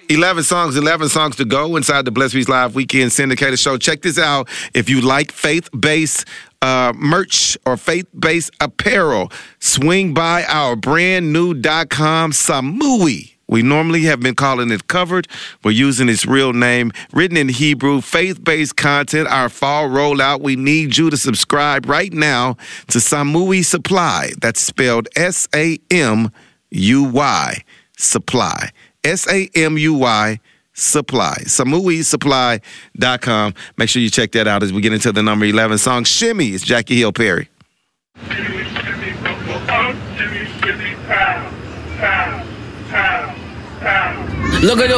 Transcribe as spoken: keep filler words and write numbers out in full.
eleven songs, eleven songs to go inside the Blessed Beats Live Weekend Syndicated Show. Check this out. If you like faith-based uh, merch or faith-based apparel, swing by our brand new .com, Samui. We normally have been calling it Covered. We're using its real name, written in Hebrew, faith-based content, our fall rollout. We need you to subscribe right now to Samui Supply. That's spelled S A M U Y, Supply. S A M U Y, Supply. Samui Supply dot com. Make sure you check that out as we get into the number eleven song. Shimmy is Jackie Hill Perry. Shimmy, shimmy, go, go, up. Shimmy, shimmy, pow, pow, pow, pow. Look at the